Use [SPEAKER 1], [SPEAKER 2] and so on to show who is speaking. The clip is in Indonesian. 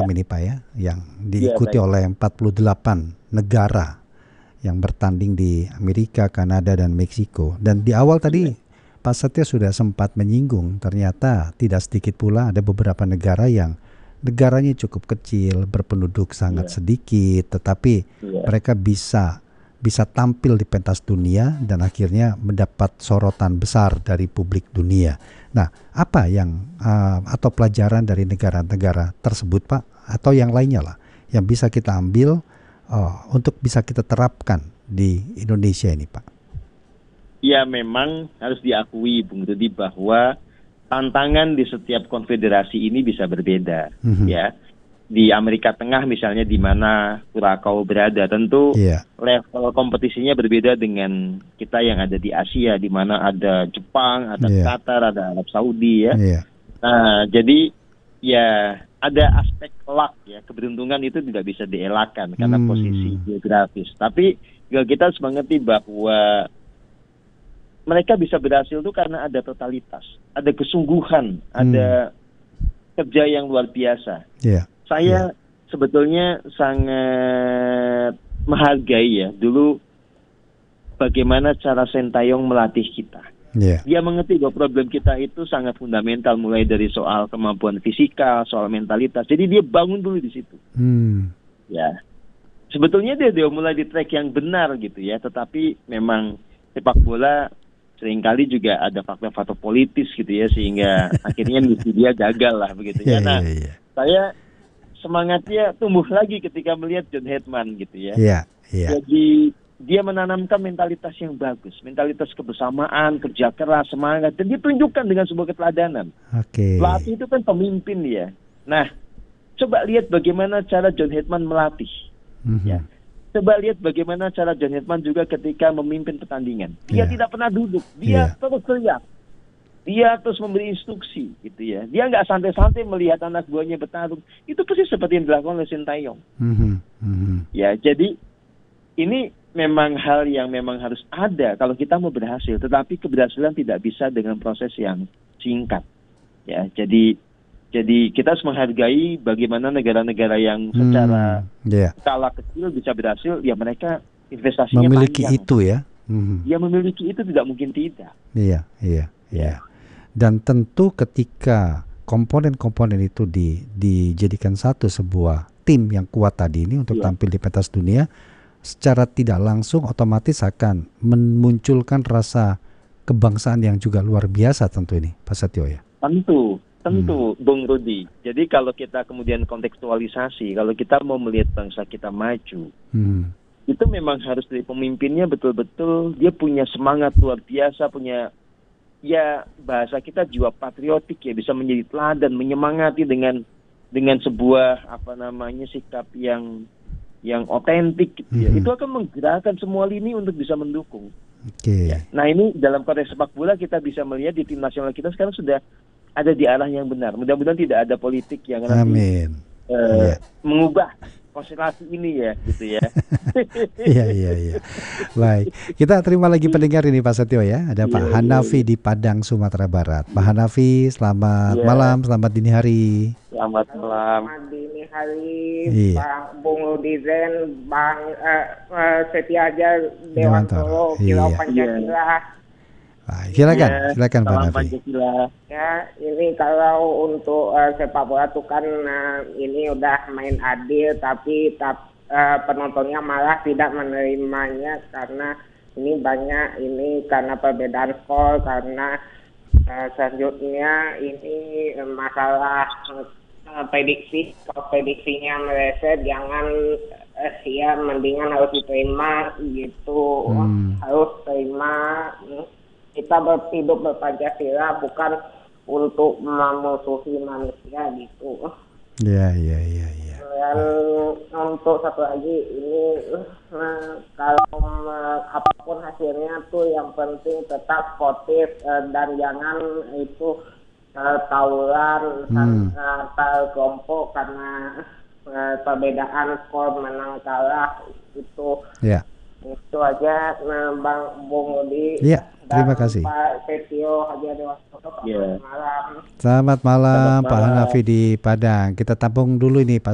[SPEAKER 1] malam ini Pak ya, yang diikuti oleh 48 negara yang bertanding di Amerika, Kanada, dan Meksiko. Dan di awal tadi Pak Satya sudah sempat menyinggung, ternyata tidak sedikit pula ada beberapa negara yang negaranya cukup kecil, berpenduduk sangat sedikit, tetapi mereka bisa tampil di pentas dunia dan akhirnya mendapat sorotan besar dari publik dunia. Nah, apa yang atau pelajaran dari negara-negara tersebut Pak, atau yang lainnya lah, yang bisa kita ambil untuk bisa kita terapkan di Indonesia ini Pak?
[SPEAKER 2] Ya, memang harus diakui Bung Rudi bahwa tantangan di setiap konfederasi ini bisa berbeda, ya. Di Amerika Tengah misalnya, di mana Kurakau berada, tentu level kompetisinya berbeda dengan kita yang ada di Asia, di mana ada Jepang, ada Qatar, ada Arab Saudi, ya. Nah, jadi ya ada aspek luck, ya, keberuntungan itu tidak bisa dielakkan karena posisi geografis. Tapi kita harus mengerti bahwa mereka bisa berhasil itu karena ada totalitas, ada kesungguhan, ada kerja yang luar biasa. Saya sebetulnya sangat menghargai ya dulu bagaimana cara Sintayong melatih kita. Dia mengerti bahwa problem kita itu sangat fundamental, mulai dari soal kemampuan fisikal, soal mentalitas. Jadi dia bangun dulu di situ. Ya, sebetulnya dia mulai di track yang benar gitu ya. Tetapi memang sepak bola seringkali juga ada faktor-faktor politis gitu ya, sehingga akhirnya misi dia gagal lah begitu ya. Nah, saya semangatnya tumbuh lagi ketika melihat John Hetman gitu ya. Jadi dia menanamkan mentalitas yang bagus, mentalitas kebersamaan, kerja keras, semangat, dan dia tunjukkan dengan sebuah keteladanan. Pelatih itu kan pemimpin ya. Nah, coba lihat bagaimana cara John Hetman melatih. Ya. Coba lihat bagaimana cara John Hetman juga ketika memimpin pertandingan. Dia tidak pernah duduk, dia terus teriak. Dia terus memberi instruksi gitu ya. Dia nggak santai-santai melihat anak buahnya bertarung. Itu persis seperti yang dilakukan oleh Sintayong. Ya, jadi ini memang hal yang memang harus ada kalau kita mau berhasil. Tetapi keberhasilan tidak bisa dengan proses yang singkat. Ya, jadi kita harus menghargai bagaimana negara-negara yang secara skala kecil bisa berhasil. Ya, mereka investasinya
[SPEAKER 1] memiliki
[SPEAKER 2] panjang.
[SPEAKER 1] Itu ya.
[SPEAKER 2] Dia memiliki itu, tidak mungkin tidak.
[SPEAKER 1] Iya. Dan tentu ketika komponen-komponen itu dijadikan satu sebuah tim yang kuat tadi ini untuk tampil di pentas dunia, secara tidak langsung otomatis akan memunculkan rasa kebangsaan yang juga luar biasa tentu ini, Pak Satyo ya.
[SPEAKER 2] Tentu, Bung Rudi. Jadi kalau kita kemudian kontekstualisasi, kalau kita mau melihat bangsa kita maju, itu memang harus dari pemimpinnya betul-betul dia punya semangat luar biasa, punya ya bahasa kita jiwa patriotik ya, bisa menjadi teladan, menyemangati dengan sebuah sikap yang otentik gitu ya. Itu akan menggerakkan semua lini untuk bisa mendukung. Ya. Nah, ini dalam konteks sepak bola kita bisa melihat di tim nasional kita sekarang sudah ada di arah yang benar. Mudah-mudahan tidak ada politik yang nanti mengubah konstelasi ini ya, gitu ya.
[SPEAKER 1] Iya. Baik, kita terima lagi pendengar ini Pak Satyo ya. Ada Pak Hanafi di Padang, Sumatera Barat. Pak Hanafi, selamat malam, selamat dini hari.
[SPEAKER 2] Selamat malam.
[SPEAKER 3] Selamat dini hari, Pak Bung Rudizen, Bang Setiaja Dewantoro, Kilau Pancasila.
[SPEAKER 1] Baik, silakan Pak Hanafi.
[SPEAKER 3] Ya, ini kalau untuk sepak bola tuh kan ini udah main adil, tapi penontonnya malah tidak menerimanya karena ini banyak karena perbedaan skor, karena selanjutnya ini masalah prediksi. Kalau prediksinya meleset, jangan mendingan harus diterima gitu. Harus terima, kita hidup berpancasila bukan untuk memusuhi manusia gitu.
[SPEAKER 1] Iya.
[SPEAKER 3] Dan untuk satu lagi ini kalau apapun hasilnya tuh yang penting tetap sportif dan jangan itu tawuran antar kelompok karena perbedaan skor menang kalah itu. Itu aja Bang Bung Rudi.
[SPEAKER 1] Terima kasih.
[SPEAKER 3] Pak Setio Haji Dewantoro. Selamat malam.
[SPEAKER 1] Selamat malam Pak Hanafi di Padang. Kita tampung dulu ini Pak